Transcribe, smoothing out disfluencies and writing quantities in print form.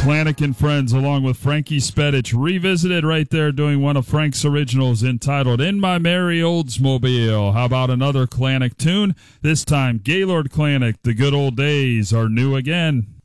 Klanick and Friends, along with Frankie Spedich, revisited right there doing one of Frank's originals entitled In My Merry Oldsmobile. How about another Klanick tune? This time, Gaylord Klanick, The Good Old Days Are New Again.